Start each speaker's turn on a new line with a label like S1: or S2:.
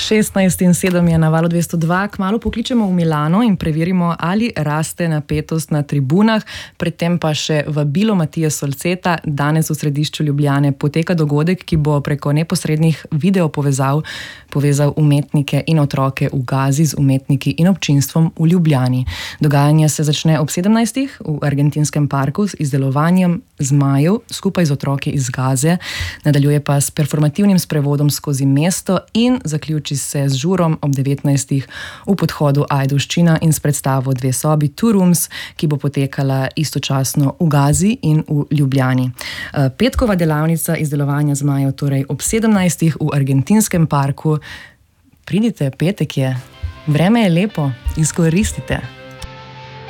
S1: 16:07 je na Valu 202, kmalu pokličemo v Milano in preverimo, ali raste napetost na tribunah. Predtem pa še vabilo Matije Solceta. Danes v središču Ljubljane poteka dogodek, ki bo preko neposrednih video povezal umetnike in otroke v Gazi z umetniki in občinstvom v Ljubljani. Dogajanje se začne ob 17. v Argentinskem parku z izdelovanjem zmajev skupaj z otroki iz Gaze. Nadaljuje pa s performativnim sprevodom skozi mesto in zaključi se z žurom ob 19. v podhodu Ajdovščina in s predstavo Dve sobi, Two Rooms, ki bo potekala istočasno v Gazi in v Ljubljani. Petkova delavnica izdelovanja zmajev torej ob 17. v Argentinskem parku. Pridite, petek je, vreme je lepo, izkoristite.